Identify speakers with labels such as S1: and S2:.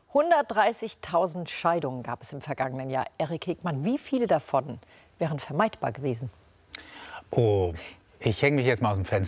S1: 130.000 Scheidungen gab es im vergangenen Jahr. Erik Hegmann, wie viele davon wären vermeidbar gewesen?
S2: Oh, ich hänge mich jetzt mal aus dem Fenster.